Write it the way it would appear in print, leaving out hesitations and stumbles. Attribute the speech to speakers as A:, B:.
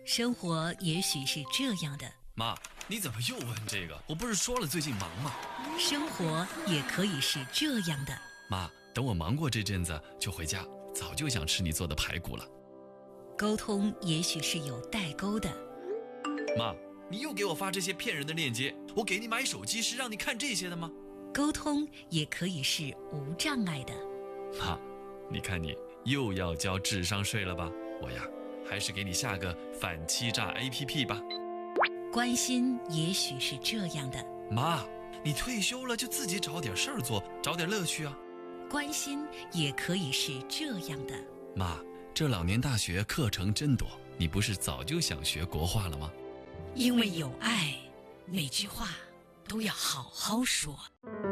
A: 生活也许是这样的，
B: 妈，你怎么又问这个？我不是说了最近忙吗？
A: 生活也可以是这样的。
B: 妈，等我忙过这阵子就回家，早就想吃你做的排骨了。
A: 沟通也许是有代沟的。
B: 妈，你又给我发这些骗人的链接，我给你买手机是让你看这些的吗？
A: 沟通也可以是无障碍的。
B: 妈，你看你又要交智商税了吧？我呀，还是给你下个反欺诈 APP 吧。
A: 关心也许是这样的。
B: 妈，你退休了就自己找点事儿做，找点乐趣啊。
A: 关心也可以是这样的。
B: 妈，这老年大学课程真多，你不是早就想学国画了吗？
A: 因为有爱，每句话都要好好说。